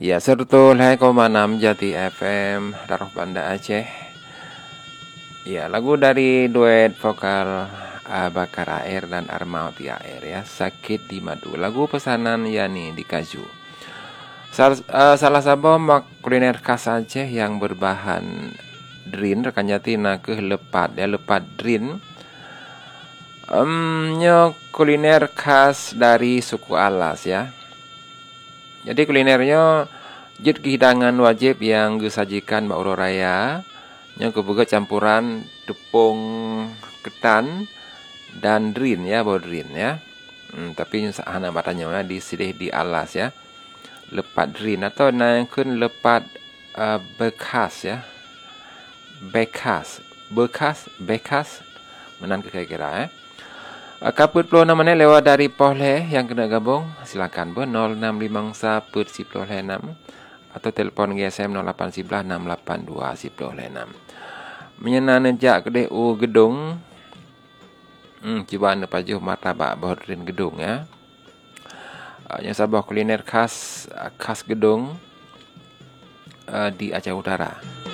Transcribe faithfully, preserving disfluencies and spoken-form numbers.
Ya, sertul hai koma enam Jati F M Daruh Banda Aceh. Ya, lagu dari duet vokal uh, Bakar Air dan Armauti Air ya, Sakit di Madu. Lagu pesanan Yani di Kaju. Sal, uh, salah satu kuliner khas Aceh yang berbahan drin rekan Jati na ke lepat ya, lepat drin. Um, nyo kuliner khas dari suku Alas ya. Jadi kulinernya jid hidangan wajib yang disajikan Mbak Uro Raya. Yang kebuka campuran tepung ketan dan drin ya, bawa drin ya. Hmm, tapi hana batanya ya, disidih di Alas ya. Lepat drin atau naikun lepat uh, bekas ya. Bekas, bekas, bekas. Menan kira-kira ya. Kaput puluh namanya lewat dari Pohle yang kena gabung. Silakan ber nol enam lima satu sepuluh enam atau telefon G S M nol lapan satu enam lapan dua sepuluh enam. Menyena nejak kedai U gedung. Hmm, cuba anda pajuh martabak bohdrin gedung ya. Uh, yang sabah kuliner khas uh, khas gedung uh, di Aceh Utara.